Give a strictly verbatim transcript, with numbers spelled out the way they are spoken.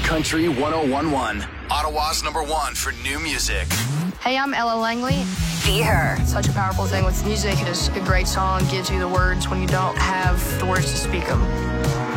Country one oh one point one. Ottawa's number one for new music. Hey, I'm Ella Langley. Be Her. Such a powerful thing with music. It is a great song. Gives you the words when you don't have the words to speak them.